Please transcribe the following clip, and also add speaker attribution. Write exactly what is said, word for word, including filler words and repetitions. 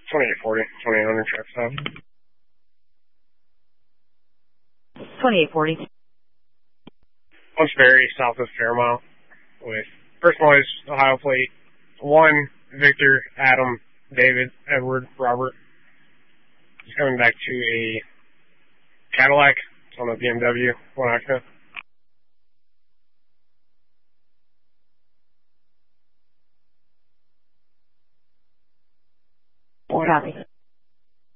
Speaker 1: twenty-eight forty, twenty-eight hundred truck stop.
Speaker 2: twenty-eight forty.
Speaker 1: One's Ferry, south of Fairmile, with first one is Ohio plate. One, Victor, Adam, David, Edward, Robert. He's coming back to a Cadillac. It's on a B M W, one accident.
Speaker 2: Copy.